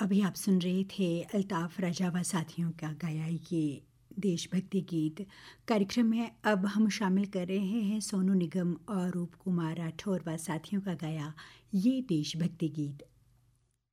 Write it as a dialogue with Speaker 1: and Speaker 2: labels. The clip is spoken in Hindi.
Speaker 1: अभी आप सुन रहे थे अल्ताफ़ राजा व साथियों का गाया ये देशभक्ति गीत। कार्यक्रम में अब हम शामिल कर रहे हैं सोनू निगम और रूप कुमार राठौर व साथियों का गाया ये देशभक्ति गीत।